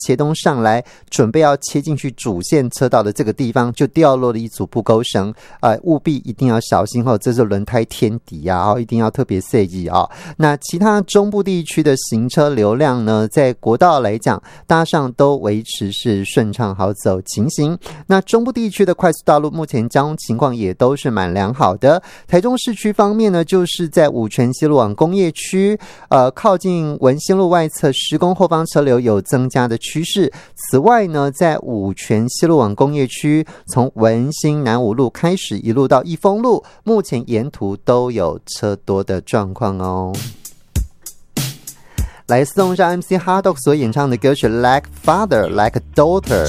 茄东上来，准备要切进去主线车道的这个地方，就掉落了一组不勾绳，务必一定要小心哦，这是轮胎天敌啊，一定要特别注意啊。那其他中部地区的行车流量呢，在国道来讲，搭上都维持是顺畅好走情形。那中部地区的快速道路目前交通情况也都是蛮良好的。台中市区方面呢，就是在五权西路往工业区，靠近文心路外侧施工后方车流有增加的趋势。此外呢，在五权西路往工业区，从文心南五路开始一路到益丰路，目前沿途都有车多的状况哦。来送上 MC Hotdog 所演唱的歌曲 Like Father Like Daughter。